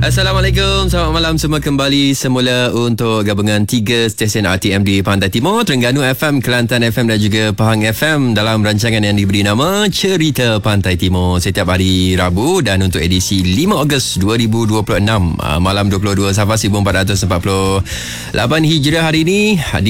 Assalamualaikum, selamat malam semua, kembali semula untuk gabungan 3 stesen RTM di Pantai Timur, Terengganu FM, Kelantan FM dan juga Pahang FM dalam rancangan yang diberi nama Cerita Pantai Timur setiap hari Rabu, dan untuk edisi 5 Ogos 2026 malam 22 Safar 1448 Hijrah hari ini.